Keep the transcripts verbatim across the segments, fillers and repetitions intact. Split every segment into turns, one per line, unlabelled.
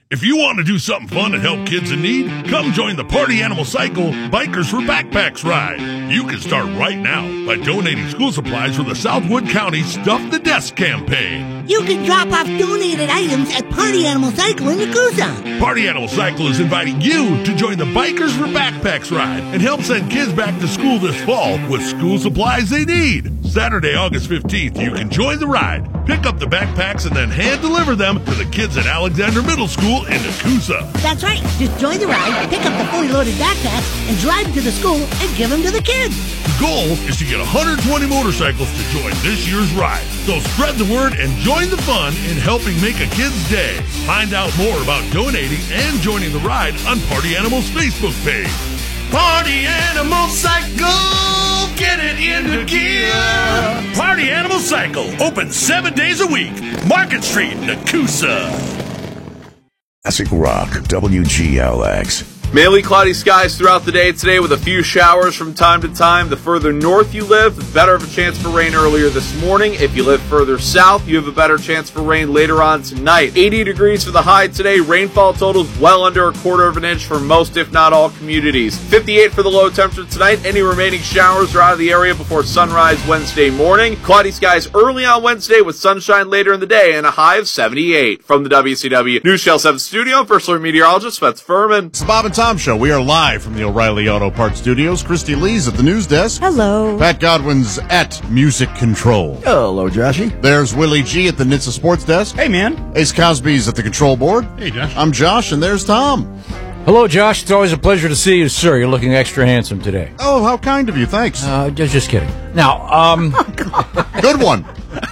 If you want to do something fun and help kids in need, come join the Party Animal Cycle Bikers for Backpacks ride. You can start right now by donating school supplies for the Southwood County Stuff the Desk campaign.
You can drop off donated items at Party Animal Cycle in Nakusa.
Party Animal Cycle is inviting you to join the Bikers for Backpacks ride and help send kids back to school this fall with school supplies they need. Saturday, August fifteenth, you can join the ride, pick up the backpacks, and then hand deliver them to the kids at Alexander Middle School in Nakusa.
That's right. Just join the ride, pick up the fully loaded backpack, and drive them to the school and give them to the kids.
The goal is to get one hundred twenty motorcycles to join this year's ride. So spread the word and join the fun in helping make a kid's day. Find out more about donating and joining the ride on Party Animal's Facebook page.
Party Animal Cycle, get it into gear.
Party Animal Cycle, open seven days a week. Market Street, Nakusa.
Classic Rock, W G L X.
Mainly cloudy skies throughout the day today with a few showers from time to time. The further north you live, the better of a chance for rain earlier this morning. If you live further south, you have a better chance for rain later on tonight. eighty degrees for the high today. Rainfall totals well under a quarter of an inch for most, if not all, communities. fifty-eight for the low temperature tonight. Any remaining showers are out of the area before sunrise Wednesday morning. Cloudy skies early on Wednesday with sunshine later in the day and a high of seventy-eight. From the W C W News Channel seven studio, First Alert meteorologist Fetz Furman.
It's the Bob and Tom Show. We are live from the O'Reilly Auto Parts Studios. Christy Lee's at the news desk.
Hello.
Pat Godwin's at Music Control.
Hello, Joshy.
There's Willie G at the N H T S A Sports Desk.
Hey, man.
Ace Cosby's at the control board.
Hey, Josh.
I'm Josh, and there's Tom.
Hello, Josh. It's always a pleasure to see you, sir. You're looking extra handsome today.
Oh, how kind of you. Thanks.
Uh, just, just kidding. Now, um...
Oh, good one.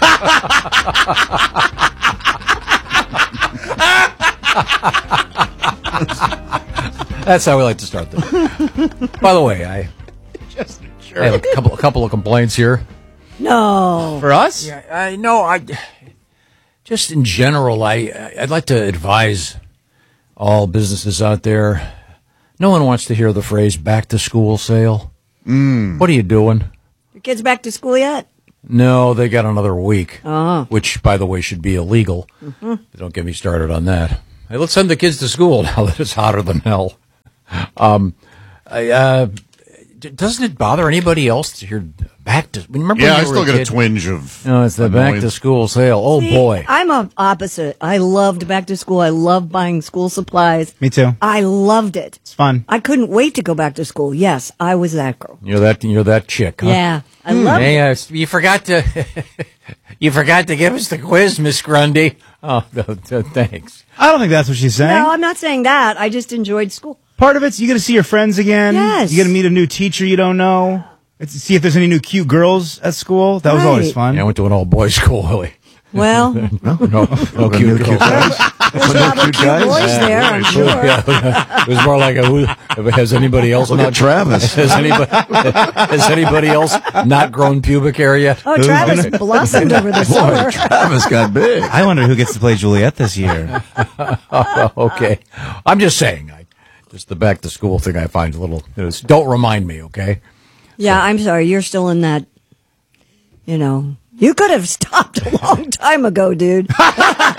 That's how we like to start this. By the way, I just sure. I have a couple, a couple of complaints here.
No.
For us? Yeah, I know. I just in general, I I'd like to advise all businesses out there. No one wants to hear the phrase "back to school sale."
Mm.
What are you doing?
Your kids back to school yet?
No, they got another week.
Oh.
Which, by the way, should be illegal.
Mm-hmm.
Don't get me started on that. Hey, let's send the kids to school now that it's hotter than hell. Um, I, uh, doesn't it bother anybody else to hear back to? Remember
yeah,
when
I
you
still
were
get
a,
a twinge of.
No, it's the
annoyance.
back to school sale. Oh
See,
boy,
I'm a opposite. I loved back to school. I loved buying school supplies.
Me too.
I loved it.
It's fun.
I couldn't wait to go back to school. Yes, I was that girl.
you're that you're that chick, huh?
Yeah, I loved
Hey,
it.
uh, you forgot to you forgot to give us the quiz, Miss Grundy. Oh, no, no, thanks.
I don't think that's what she's saying.
No, I'm not saying that. I just enjoyed school.
Part of it's you get to see your friends again.
Yes.
You get to meet a new teacher you don't know. It's to see if there's any new cute girls at school. That was
Right.
always fun.
Yeah, I went to an all boys school, Willie.
Well,
No, no, no cute girls.
there's probably cute boys there, I'm sure.
Yeah, it was more like a, who, has anybody else
Look
not
at Travis.
Has anybody, has anybody else not grown pubic hair yet?
Oh, Travis blossomed over the summer.
Travis got big.
I wonder who gets to play Juliet this year.
Oh, okay. I'm just saying, I, just the back to school thing I find a little, it's, don't remind me, okay?
Yeah, I'm sorry. You're still in that, you know, you could have stopped a long time ago, dude.
You could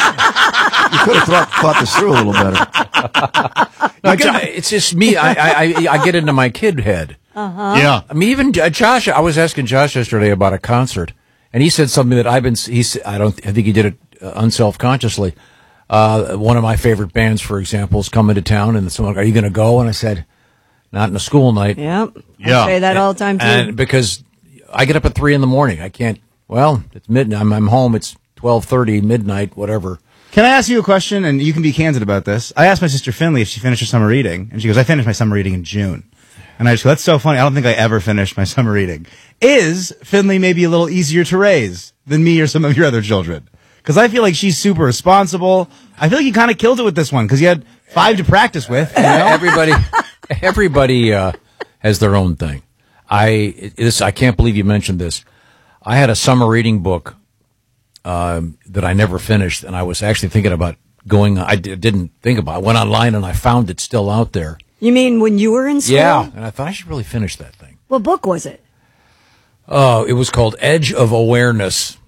have thought, thought this through a little better.
No, it's, it's just me. I, I, I, I get into my kid head.
Uh-huh.
Yeah.
I mean, even uh, Josh, I was asking Josh yesterday about a concert, and he said something that I've been, he said, I don't, I think he did it uh, unself-consciously. Uh, one of my favorite bands, for example, is coming to town, and someone, are you going to go? And I said, not in a school night.
Yep.
Yeah.
I say that all the time, too.
And because I get up at three in the morning. I can't, well, it's midnight. I'm, I'm home. It's twelve thirty, midnight, whatever.
Can I ask you a question? And you can be candid about this. I asked my sister Finley if she finished her summer reading, and she goes, I finished my summer reading in June. And I just go, that's so funny. I don't think I ever finished my summer reading. Is Finley maybe a little easier to raise than me or some of your other children? Because I feel like she's super responsible. I feel like you kind of killed it with this one because you had five to practice with. You know?
Everybody, everybody uh, has their own thing. I this I can't believe you mentioned this. I had a summer reading book um, that I never finished, and I was actually thinking about going. I d- didn't think about it. I went online and I found it still out there.
You mean when you were in school?
Yeah, and I thought I should really finish that thing.
What book was it?
Oh, it was called Edge of Awareness.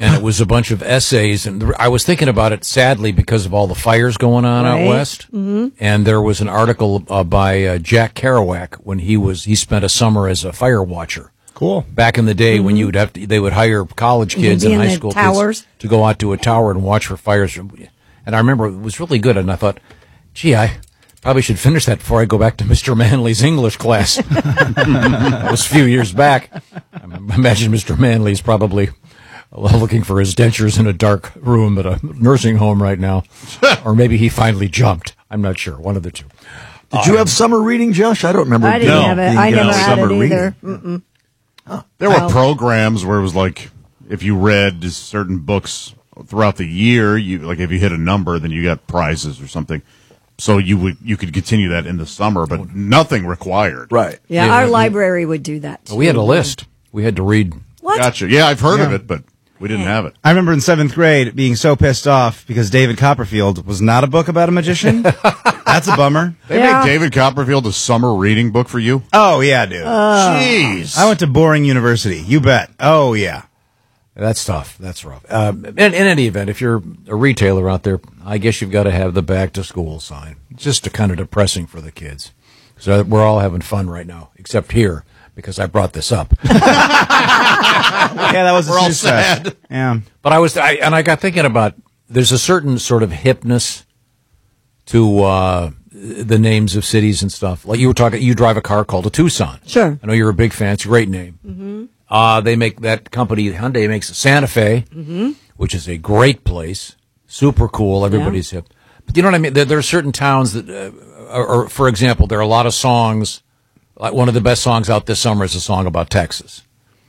and it was a bunch of essays. And th- I was thinking about it, sadly, because of all the fires going on
Right.
out west.
Mm-hmm.
And there was an article uh, by uh, Jack Kerouac when he was he spent a summer as a fire watcher.
Cool.
Back in the day when you would have to, they would hire college kids
be
and
in
high
the
school
towers.
kids to go out to a tower and watch for fires. And I remember it was really good. And I thought, gee, I probably should finish that before I go back to Mister Manley's English class. That was a few years back. I imagine Mister Manley's probably looking for his dentures in a dark room at a nursing home right now. Or maybe he finally jumped. I'm not sure. One of the two.
Did you have summer reading, Josh? I don't remember.
I didn't
No.
have it.
being
I
given
never had
summer
it
reading.
either. Mm-mm.
There were
Wow.
programs where it was like if you read certain books throughout the year, you like if you hit a number, then you got prizes or something. So you would you could continue that in the summer, but nothing required.
Right.
Yeah,
Yeah,
our
we-
library would do that. Too.
We had a list. We had to read.
What?
Gotcha. Yeah, I've heard of
Yeah.
it, but we didn't have it.
I remember in seventh grade being so pissed off because David Copperfield was not a book about a magician. That's a bummer.
They
Yeah.
made David Copperfield a summer reading book for you.
Oh, yeah, dude.
Jeez.
I went to boring university. You bet. Oh, yeah.
That's tough. That's rough. Um, in, in any event, if you're a retailer out there, I guess you've got to have the back to school sign. It's just a kind of depressing for the kids. So we're all having fun right now, except here, because I brought this up.
Yeah, that was a
We're all
snooze fest.
sad.
Yeah.
But I was, I, and I got thinking about, there's a certain sort of hipness to uh, the names of cities and stuff. Like you were talking, you drive a car called a Tucson.
Sure.
I know you're a big fan. It's a great name. Mm-hmm. Uh, they make that company, Hyundai makes a Santa Fe, mm-hmm. which is a great place. Super cool. Everybody's hip. But you know what I mean? There, there are certain towns that, uh, or, or for example, there are a lot of songs. Like one of the best songs out this summer is a song about Texas.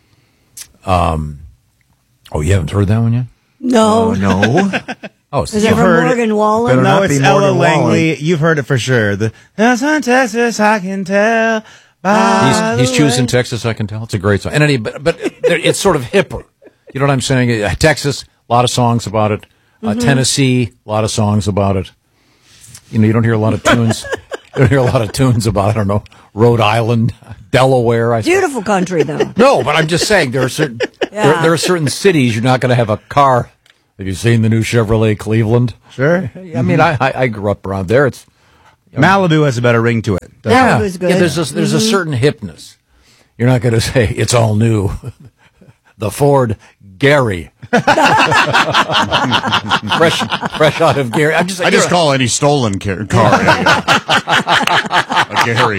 Um, oh, you haven't heard that one yet?
No.
Oh, no.
Oh, it's
Is
the-
it from
heard it.
Morgan Wallen?
Better
No,
not
it's
be
Ella
Morgan Wallen.
Langley. You've heard it for sure. The That's on Texas, I can tell. By
He's, he's
the
choosing
way.
Texas, I can tell. It's a great song. And any, but, but there- it's sort of hipper. You know what I'm saying? Uh, Texas, a lot of songs about it. Uh,
Mm-hmm.
Tennessee, a lot of songs about it. You know, you don't hear a lot of tunes. You don't hear a lot of tunes about, I don't know, Rhode Island, Delaware. I suppose.
Beautiful country, though.
No, but I'm just saying there are certain there,
Yeah.
there are certain cities you're not going to have a car. Have you seen the new Chevrolet Cleveland?
Sure.
I mean, I, I I grew up around there. It's
Malibu has a better ring to it.
That was good.
Yeah, there's a, there's a certain hipness. You're not going to say it's all new. The Ford Gary, fresh fresh out of Gary. I'm just
I just call any stolen car, car a, a Gary.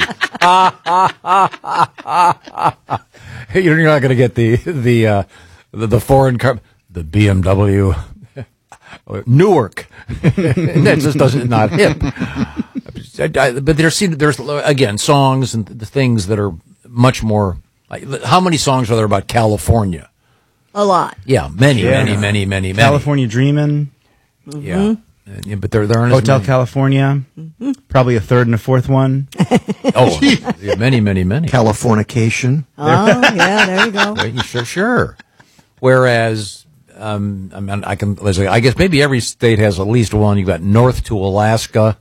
You're not going to get the the uh, the, the foreign car, the B M W Newark. That just doesn't not hip. But there's there's again songs and the things that are much more. Like, how many songs are there about California?
A lot.
Yeah, many,
Yeah.
many, many, many, many.
California Dreamin',
Yeah. Yeah, but there there aren't as
Hotel
many.
California, probably a third and a fourth one.
Oh, yeah, many, many, many.
Californication.
Oh, yeah, there you go.
Right, Sure, sure. Whereas, um, I mean, I can. let's say, I guess maybe every state has at least one. You've got north to Alaska.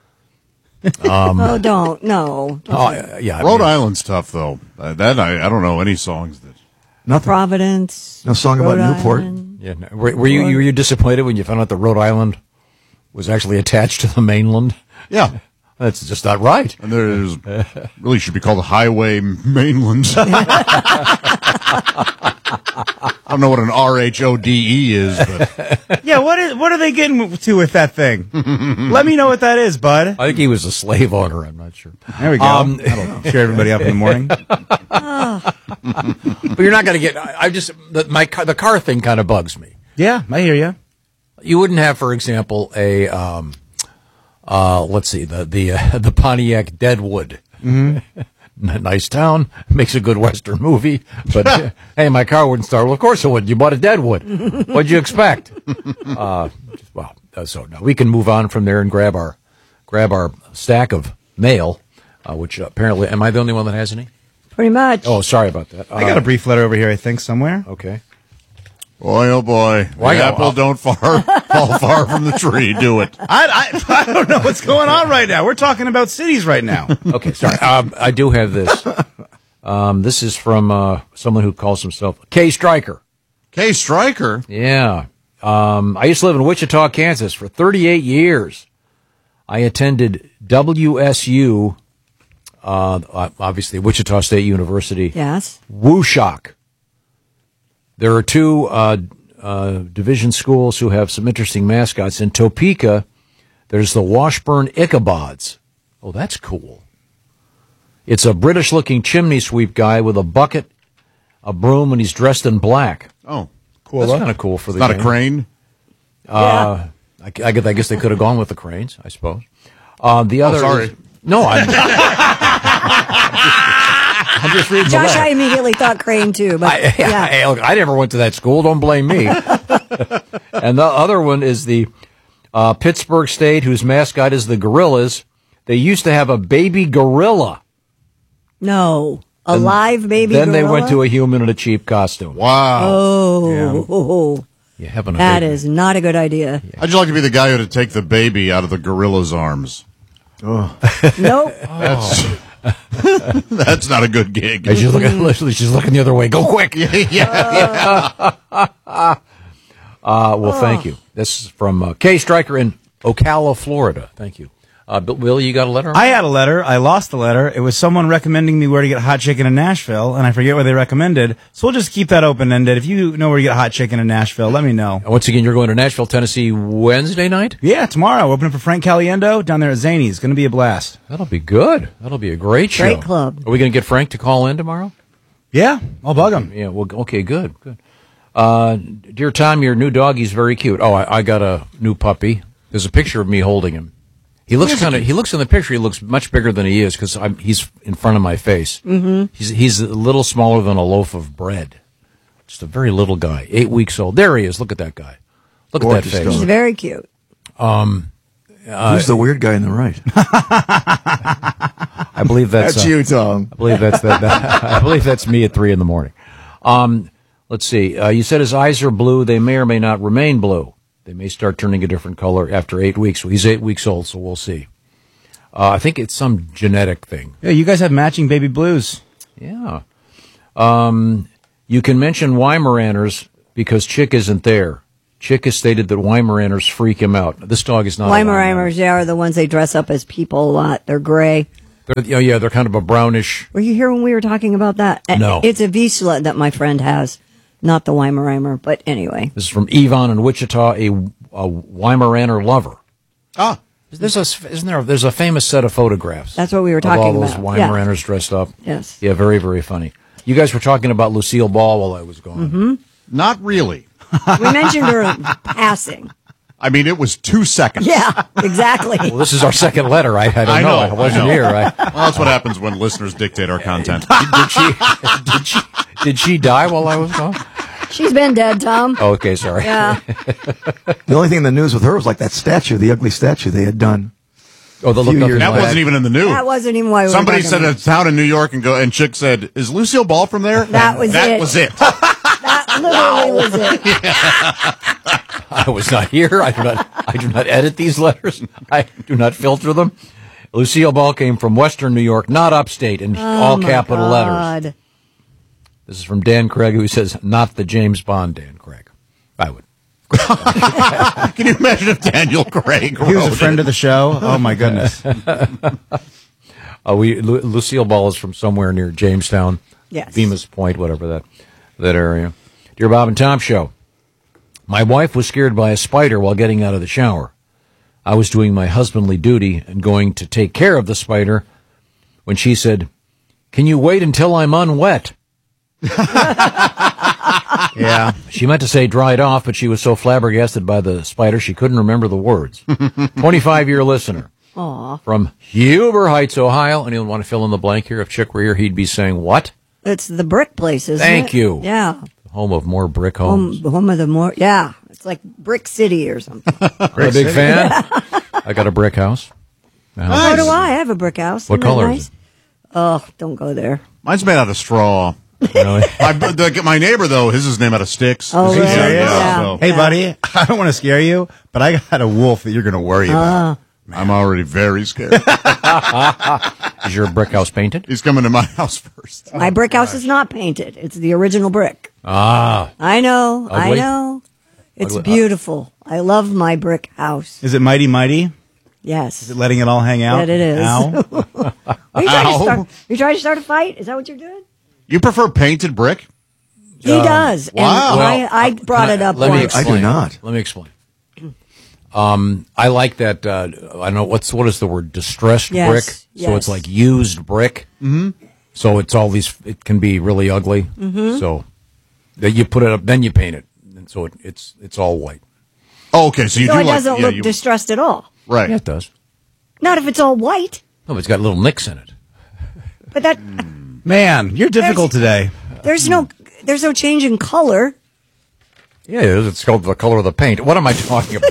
Oh, don't. No.
Oh, yeah, yeah. I
Rhode
mean,
Island's tough though. Uh, that I, I don't know any songs that.
Nothing.
Providence.
No song about
Rhode
Newport.
Island.
Yeah. no, Were, were you were you disappointed when you found out that Rhode Island was actually attached to the mainland?
Yeah,
That's just not right.
and there's really should be called Highway Mainland. I don't know what an R H O D E is, but
Yeah, what is what are they getting to with that thing? Let me know what that is, bud.
I think he was a slave owner. I'm not sure.
There we go.
Um,
That'll cheer everybody up in the morning.
But you're not going to get. I, I just the, my car, the car thing kind of bugs me.
Yeah, I hear you.
You wouldn't have, for example, a um, uh, let's see, the the uh, the Pontiac Deadwood. Mm-hmm. Nice town, makes a good Western movie, but uh, hey, my car wouldn't start. Well, of course it would. You bought a Deadwood. What'd you expect? Uh, well, uh, so now we can move on from there and grab our grab our stack of mail, uh, which apparently, am I the only one that has any?
Pretty much.
Oh, sorry about that. Uh,
I got a brief letter over here, I think, somewhere.
okay.
boy, oh boy,
Why
the
go-
apple don't far fall far from the tree. Do it.
I, I, I don't know what's going on right now. We're talking about cities right now.
Okay, sorry. Um, I do have this. Um, this is from uh, someone who calls himself K Stryker.
Kay Stryker.
Yeah. Um, I used to live in Wichita, Kansas for thirty-eight years. I attended W S U, uh, obviously Wichita State University.
Yes.
WuShock. There are two uh, uh, division schools who have some interesting mascots. In Topeka, there's the Washburn Ichabods. Oh, that's cool. It's a British-looking chimney sweep guy with a bucket, a broom, and he's dressed in black.
Oh,
cool. That's kind of cool for the
Not
game.
a crane?
Uh, I, I, guess, I guess they could have gone with the cranes, I suppose. Uh, the other,
oh, sorry.
Is, no, I'm. I'm just reading
Josh,
the
I immediately thought crane too, but
I,
yeah.
I, look, I never went to that school. Don't blame me. And the other one is the uh, Pittsburgh State, whose mascot is the Gorillas. They used to have a baby gorilla.
No, a
And
live baby
Then
gorilla?
they went to a human in a cheap costume.
Wow.
Oh,
You having a
that
baby.
is not a good idea.
How'd you like to be the guy who would take the baby out of the gorilla's arms?
Nope.
That's, that's not a good gig.
Hey, she's looking, she's looking the other way. Go quick.
yeah.
Uh, well, thank you. This is from uh, Kay Stryker in Ocala, Florida. Thank you. Uh, Bill, Will, you got a letter?
I had a letter. I lost the letter. It was someone recommending me where to get hot chicken in Nashville, and I forget where they recommended. So we'll just keep that open-ended. If you know where to get hot chicken in Nashville, let me know.
Once again, you're going to Nashville, Tennessee Wednesday night?
Yeah, tomorrow. We're opening for Frank Caliendo down there at Zany's. It's going to be a blast.
That'll be good. That'll be a great show.
Great club.
Are we going to get Frank to call in tomorrow?
Yeah, I'll bug him.
Yeah, well, okay, good, good. Uh, dear Tom, your new doggy's very cute. Oh, I, I got a new puppy. There's a picture of me holding him. He looks kind of. He looks in the picture. He looks much bigger than he is because he's in front of my face. Mm-hmm. He's he's a little smaller than a loaf of bread. Just a very little guy, eight weeks old. There he is. Look at that guy. Look
Gorgeous
at that face.
He's very cute.
Um, uh,
Who's the weird guy on the right?
I believe that's,
That's
uh,
you, Tom.
I believe that's that. that I believe that's me at three in the morning. Um, let's see. Uh, you said his eyes are blue. They may or may not remain blue. They may start turning a different color after eight weeks. Well, he's eight weeks old, so we'll see. Uh, I think it's some genetic thing.
Yeah, you guys have matching baby blues.
Yeah. Um, you can mention Weimaraners because Chick isn't there. Chick has stated that Weimaraners freak him out. This dog is not a
Weimaraners, yeah, are the ones they dress up as people a lot. They're gray.
They're, oh, yeah, they're kind of a brownish.
Were you here when we were talking about that?
No.
It's a Vizsla that my friend has, not the Weimaraner, but anyway.
This is from Yvonne in Wichita, a, a Weimaraner lover.
Ah.
There's a, isn't there? There's a famous set of photographs.
That's what we were
of
talking
all those
about.
Weimaraners dressed up.
Yes.
Yeah, very, very funny. You guys were talking about Lucille Ball while I was gone.
Mm-hmm.
Not really.
We mentioned her passing.
I mean, it was two seconds.
Yeah, exactly.
Well, this is our second letter. I, I don't
I
know.
know.
I wasn't
I know.
here. I,
Well, that's what happens when listeners dictate our content.
did, did she? Did she? Did she die while I was gone?
She's been dead, Tom.
Oh, okay, sorry.
Yeah.
The only thing in the news with her was like that statue, the ugly statue they had done.
Oh, the
Few
look up
years
That
back.
wasn't even in the news.
That wasn't even why we
Somebody
were
said
talking
a town in New York, and go and Chick said, "Is Lucille Ball from there?"
That was
that
it.
was it.
That literally was it.
I was not here. I do not. I do not edit these letters. I do not filter them. Lucille Ball came from Western New York, not upstate, in
Oh,
all
my
capital
God.
letters. This is from Dan Craig, who says, "Not the James Bond Dan Craig." I would.
Can you imagine if Daniel Craig
He was a
wrote
friend
it?
of the show. Oh, my goodness.
Uh, we Lu- Lucille Ball is from somewhere near Jamestown,
Yes.
Bemis Point, whatever that that area. Dear Bob and Tom Show, my wife was scared by a spider while getting out of the shower. I was doing my husbandly duty and going to take care of the spider when she said, "Can you wait until I'm unwet?"
Yeah.
She meant to say dried off, but she was so flabbergasted by the spider she couldn't remember the words. twenty-five-year listener.
Aw.
From Huber Heights, Ohio. Anyone want to fill in the blank here? If Chick were here, he'd be saying what?
It's the brick place, isn't
Thank
it?
you.
Yeah.
Home of more brick
Home,
homes.
home of the more, yeah. It's like Brick City or something.
I'm a big fan. I got a brick house.
So do I. I have a brick house.
What
Isn't that
color
nice?
is it?
Oh, don't go there.
Mine's made out of straw.
Really?
I, the, my neighbor, though, his is named out of sticks.
Oh,
He's
really?
serious,
Yeah.
so
Hey, buddy, I don't want to scare you, but I got a wolf that you're going to worry about.
I'm already very scared.
Is your brick house painted?
He's coming to my house first.
My brick house is not painted. It's the original brick.
Ah.
I know. I
Ugly?
know. It's
Ugly.
beautiful. I love my brick house.
Is it mighty mighty?
Yes.
Is it letting it all hang out?
That it is.
Ow.
Are you trying to
Ow.
start? You trying to start a fight? Is that what you're doing?
You prefer painted brick?
He does. And
wow.
I, I brought it up
Let me
once.
I
explain.
do not.
Let me explain. Um, I like that. Uh, I know what's what is the word? Distressed
Yes,
brick. So
yes.
it's like used brick. Mm-hmm. So it's all these. It can be really ugly. Mm-hmm. So that you put it up, then you paint it, and so it, it's it's all white.
Oh, okay, so you
So
do
it
like
doesn't
yeah,
look
you,
distressed at all.
right.
Yeah, it does.
Not if it's all white.
No, but it's got little nicks in it.
But that
Man, you're difficult today.
there's no there's no change in color.
Yeah, it is. It's called the color of the paint. What am I talking about?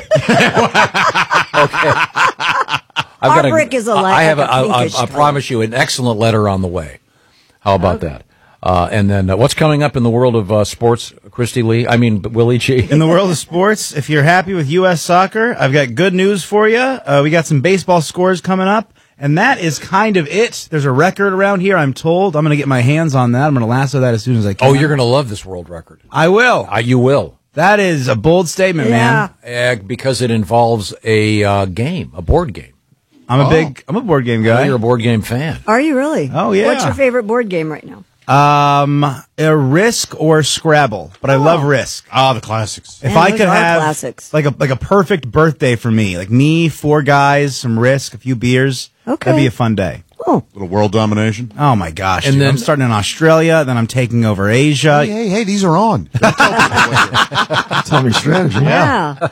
Okay. I've
Our
got a-
brick is a li-
I have.
like
a,
a
I, I,
pinkish
I
color.
promise you, an excellent letter on the way. How about that? Uh, and then uh, what's coming up in the world of uh, sports, Christy Lee? I mean, Willie G.
In the world of sports, if you're happy with U S soccer, I've got good news for you. Uh, we got some baseball scores coming up, and that is kind of it. There's a record around here, I'm told. I'm going to get my hands on that. I'm going to lasso that as soon as I can.
Oh, you're going to love this world record.
I will.
Uh, you will.
That is a bold statement,
Yeah.
man.
Uh, because it involves a uh, game, a board game.
I'm a
Oh.
big, I'm a board game
I
guy.
know you're a board game fan.
Are you really?
Oh, yeah.
What's your favorite board game right now?
Um, a Risk or Scrabble, but I love Risk.
Ah, the classics.
If
Man,
I
those
could
are
have
classics.
like a like a perfect birthday for me, like me, four guys, some Risk, a few beers,
Okay.
that'd be a fun day.
Oh,
Little world domination.
Oh my gosh!
And
dude.
then-
I'm starting in Australia, then I'm taking over Asia.
Hey, hey, hey, these are on.
Tell me strategy.
yeah.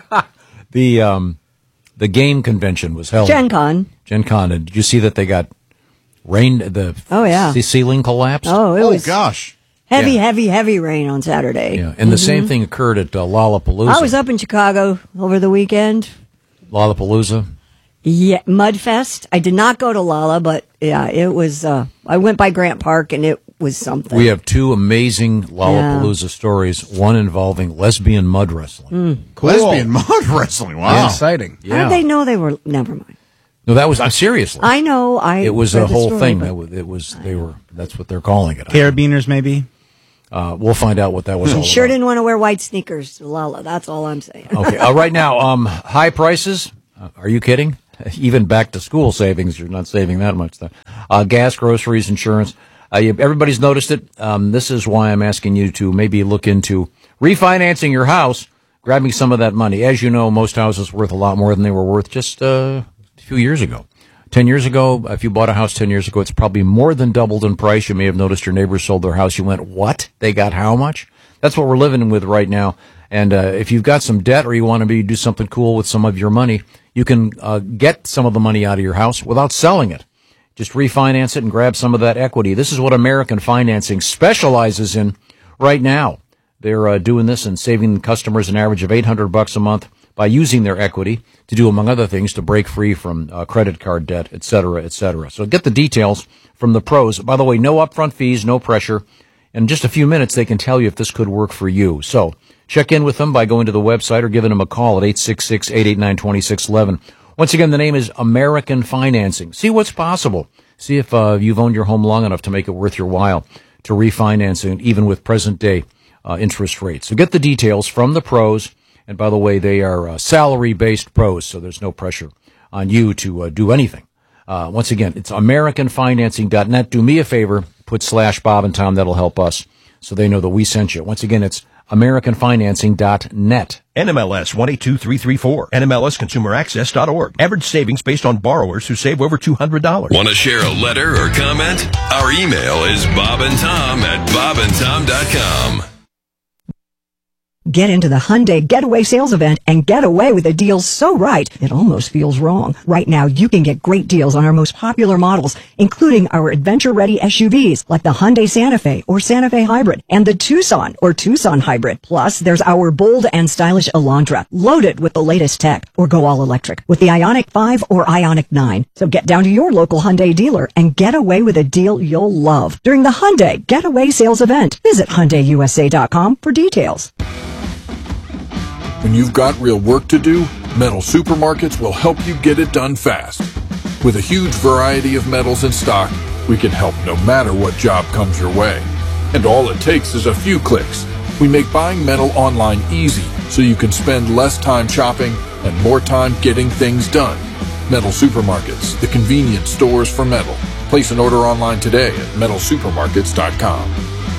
The um, the game convention was held.
Gen Con.
Gen Con. And did you see that they got rain? The
Oh, yeah.
the ceiling collapsed.
Oh, it
Oh,
was
gosh.
heavy,
Yeah.
heavy, heavy rain on Saturday.
Yeah, and the same thing occurred at uh, Lollapalooza.
I was up in Chicago over the weekend.
Lollapalooza.
Yeah, Mudfest. I did not go to Lala, but yeah, it was. Uh, I went by Grant Park, and it was something.
We have two amazing Lollapalooza stories. One involving lesbian mud wrestling.
Lesbian mud wrestling. Wow.
Exciting.
How did they know they were? Never mind.
No, that was. I'm seriously.
I know. I.
It was
read
a
the
whole
story,
thing.
but-
That was, it was. They were. That's what they're calling it.
Carabiners, maybe.
Uh, we'll find out what that was all
Sure
about.
didn't want to wear white sneakers to Lala. That's all I'm saying.
Okay. Uh, right now, um, high prices. Uh, are you kidding? Even back to school savings, you're not saving that much. Though. Uh, gas, groceries, insurance. Uh, you, everybody's noticed it. Um, this is why I'm asking you to maybe look into refinancing your house, grabbing some of that money. As you know, most houses worth a lot more than they were worth just uh, a few years ago. Ten years ago, if you bought a house ten years ago, it's probably more than doubled in price. You may have noticed your neighbors sold their house. You went, what? They got how much? That's what we're living with right now. And uh, if you've got some debt or you want to be do something cool with some of your money, you can uh, get some of the money out of your house without selling it. Just refinance it and grab some of that equity. This is what American Financing specializes in right now. They're uh, doing this and saving customers an average of eight hundred bucks a month by using their equity to do, among other things, to break free from uh, credit card debt, et cetera, et cetera. So get the details from the pros. By the way, no upfront fees, no pressure. In just a few minutes, they can tell you if this could work for you. So check in with them by going to the website or giving them a call at eight six six, eight eight nine, two six one one. Once again, the name is American Financing. See what's possible. See if uh, you've owned your home long enough to make it worth your while to refinance it, even with present-day uh, interest rates. So get the details from the pros. And by the way, they are uh, salary-based pros, so there's no pressure on you to uh, do anything. Uh, once again, it's American Financing dot net. Do me a favor, put slash Bob and Tom. That'll help us so they know that we sent you. Once again, it's American Financing dot net.
N M L S one eight two three three four. N M L S consumer access dot org. Average savings based on borrowers who save over two hundred dollars.
Want to share a letter or comment? Our email is bob and tom at bob and tom dot com.
Get into the Hyundai Getaway Sales Event and get away with a deal so right, it almost feels wrong. Right now, you can get great deals on our most popular models, including our adventure-ready S U Vs, like the Hyundai Santa Fe or Santa Fe Hybrid, and the Tucson or Tucson Hybrid. Plus, there's our bold and stylish Elantra, loaded with the latest tech, or go all-electric with the Ioniq five or Ioniq nine. So get down to your local Hyundai dealer and get away with a deal you'll love during the Hyundai Getaway Sales Event. Visit Hyundai U S A dot com for details.
When you've got real work to do, Metal Supermarkets will help you get it done fast. With a huge variety of metals in stock, we can help no matter what job comes your way. And all it takes is a few clicks. We make buying metal online easy so you can spend less time shopping and more time getting things done. Metal Supermarkets, the convenience stores for metal. Place an order online today at metal supermarkets dot com.